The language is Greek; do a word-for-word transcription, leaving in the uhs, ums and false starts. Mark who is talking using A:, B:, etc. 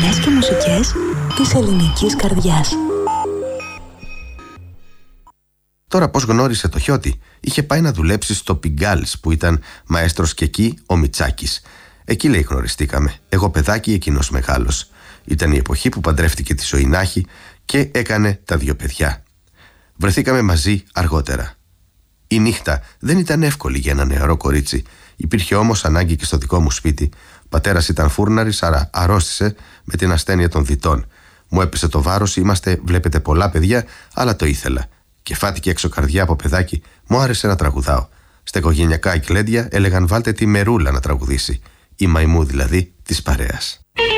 A: στιγμές και μουσικές της ελληνικής καρδιάς.
B: Τώρα πώς γνώρισε το Χιώτη? Είχε πάει να δουλέψει στο Πιγκάλς που ήταν μαέστρος και εκεί ο Μιτσάκης. Εκεί, λέει, γνωριστήκαμε. Εγώ παιδάκι, εκείνος μεγάλος. Ήταν η εποχή που παντρεύτηκε τη Σοϊνάχη και έκανε τα δύο παιδιά. Βρεθήκαμε μαζί αργότερα. Η νύχτα δεν ήταν εύκολη για ένα νεαρό κορίτσι. Υπήρχε όμως ανάγκη και στο δικό μου σπίτι. Πατέρας ήταν φούρναρης, άρα αρρώστησε με την ασθένεια των δυτών. Μου έπεσε το βάρος, είμαστε, βλέπετε, πολλά παιδιά, αλλά το ήθελα. Και φάτηκε έξω καρδιά από παιδάκι, μου άρεσε να τραγουδάω. Στα οικογενειακά εκλέντια έλεγαν βάλτε τη Μερούλα να τραγουδήσει. Η μαϊμού δηλαδή της παρέας.